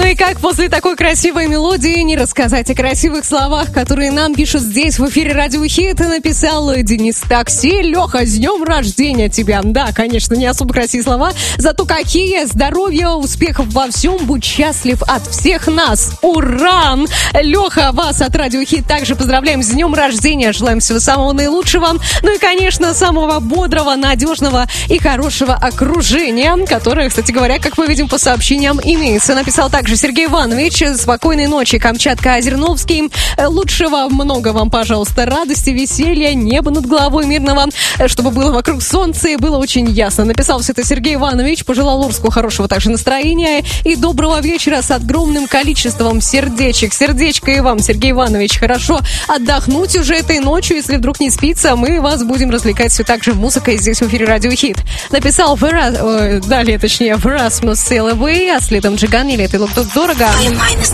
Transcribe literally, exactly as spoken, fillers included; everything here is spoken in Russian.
и как после такой красивой мелодии не рассказать о красивых словах, которые нам пишут здесь в эфире Радио Хит. Написал Денис Такси. Леха, с днем рождения тебя. Да, конечно, не особо красивые слова, зато какие. Здоровья, успехов во всем, будь счастлив от всех нас. Ура! Леха, вас от Радио Хит также поздравляем с днем рождения. Желаем всего самого наилучшего. Ну и, конечно, самого бодрого, надежного и хорошего окружения, которое, кстати говоря, как мы видим по сообщениям, имеется. Написал также Сергей Иванович. Спокойной ночи, Камчатка, Озерновский. Лучшего много вам, пожалуйста, радости, веселья, неба над головой мирного, чтобы было вокруг солнца и было очень ясно. Написал все это Сергей Иванович. Пожелал Орску хорошего также настроения и доброго вечера с огромным количеством сердечек. Сердечко и вам, Сергей Иванович. Хорошо отдохнуть уже этой ночью. Если вдруг не спится, мы вас будем развлекать все так же музыкой здесь в эфире Радио Хит. Написал Вера... Э, далее, точнее, Erasmus Sail Away, а следом Джиган или это дорого.